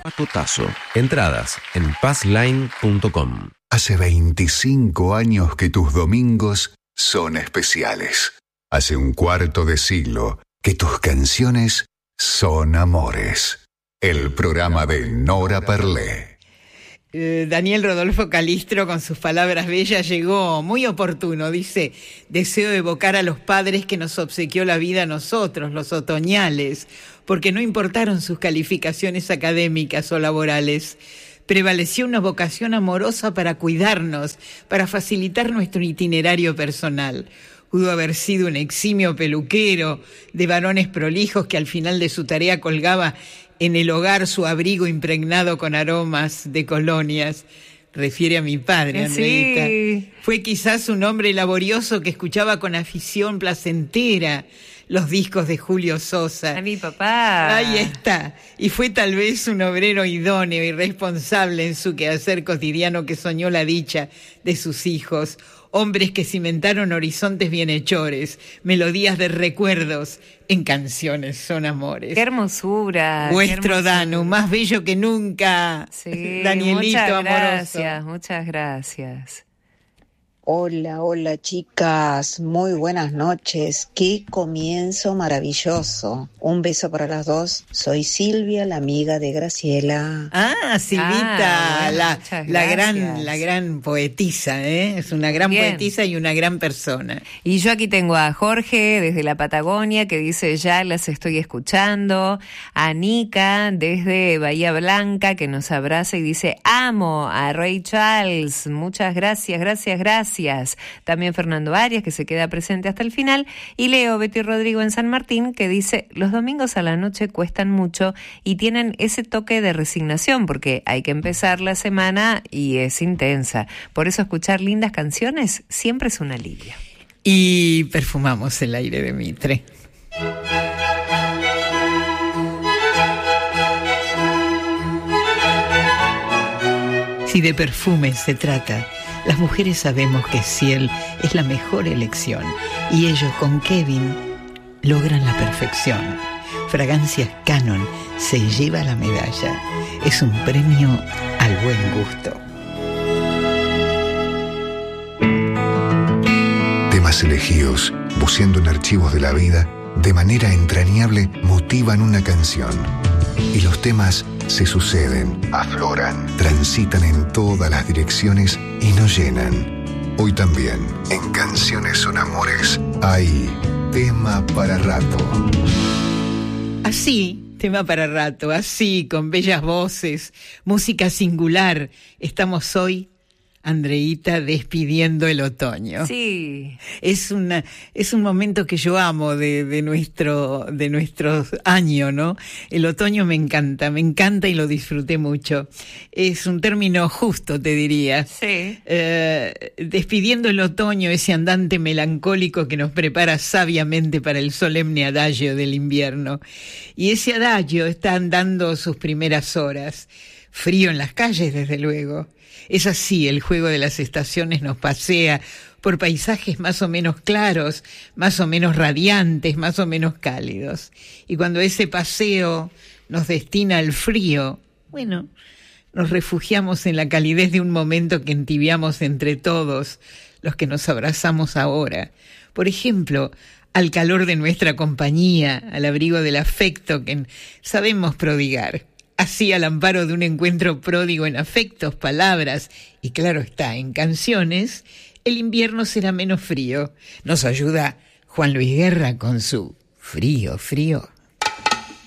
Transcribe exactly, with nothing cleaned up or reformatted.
Totazo. Entradas en pazline punto com. Hace veinticinco años que tus domingos son especiales. Hace un cuarto de siglo que tus canciones son amores. El programa de Nora Perlé. Eh, Daniel Rodolfo Calistro, con sus palabras bellas, llegó muy oportuno. Dice: deseo evocar a los padres que nos obsequió la vida a nosotros, los otoñales, porque no importaron sus calificaciones académicas o laborales. Prevaleció una vocación amorosa para cuidarnos, para facilitar nuestro itinerario personal. Pudo haber sido un eximio peluquero de varones prolijos que al final de su tarea colgaba en el hogar su abrigo impregnado con aromas de colonias. Refiere a mi padre, Andreita. Sí. Fue quizás un hombre laborioso que escuchaba con afición placentera los discos de Julio Sosa. A mi papá. Ahí está. Y fue tal vez un obrero idóneo y responsable en su quehacer cotidiano que soñó la dicha de sus hijos. Hombres que cimentaron horizontes bienhechores, melodías de recuerdos en canciones son amores. ¡Qué hermosura! Vuestro qué hermosura. Danu, más bello que nunca. Sí, Danielito muchas amoroso. Gracias, muchas gracias. Hola, hola chicas, muy buenas noches, qué comienzo maravilloso. Un beso para las dos, soy Silvia, la amiga de Graciela. Ah, Silvita, Ah, bueno, la, muchas la gran, gracias. la gran poetisa, ¿eh? Es una gran Bien. poetisa y una gran persona. Y yo aquí tengo a Jorge desde la Patagonia que dice: ya las estoy escuchando. A Nika desde Bahía Blanca que nos abraza y dice: amo a Ray Charles, muchas gracias, gracias, gracias. También Fernando Arias, que se queda presente hasta el final, y Leo Betty Rodrigo en San Martín, que dice: los domingos a la noche cuestan mucho y tienen ese toque de resignación, porque hay que empezar la semana y es intensa. Por eso escuchar lindas canciones siempre es un alivio. Y perfumamos el aire de Mitre. Si de perfumes se trata, las mujeres sabemos que Ciel es la mejor elección y ellos con Kevin logran la perfección. Fragancias Canon se lleva la medalla. Es un premio al buen gusto. Temas elegidos, buceando en archivos de la vida, de manera entrañable motivan una canción. Y los temas se suceden, afloran, transitan en todas las direcciones y nos llenan. Hoy también, en Canciones son Amores, hay tema para rato. Así, tema para rato, así, con bellas voces, música singular, estamos hoy, Andreita, despidiendo el otoño. Sí. Es una, es un momento que yo amo de, de nuestro, de nuestro año, ¿no? El otoño me encanta, me encanta y lo disfruté mucho. Es un término justo, te diría. Sí. Eh, despidiendo el otoño, ese andante melancólico que nos prepara sabiamente para el solemne adagio del invierno. Y ese adagio está andando sus primeras horas. Frío en las calles, desde luego. Es así, el juego de las estaciones nos pasea por paisajes más o menos claros, más o menos radiantes, más o menos cálidos. Y cuando ese paseo nos destina al frío, bueno, nos refugiamos en la calidez de un momento que entibiamos entre todos los que nos abrazamos ahora. Por ejemplo, al calor de nuestra compañía, al abrigo del afecto que sabemos prodigar. Así, al amparo de un encuentro pródigo en afectos, palabras y, claro está, en canciones, el invierno será menos frío. Nos ayuda Juan Luis Guerra con su Frío, Frío.